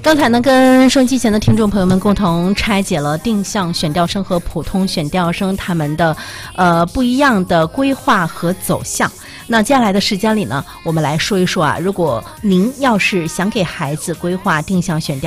刚才呢，跟收音机前的听众朋友们共同拆解了定向选调生和普通选调生他们的不一样的规划和走向。那接下来的时间里呢，我们来说一说啊，如果您要是想给孩子规划定向选调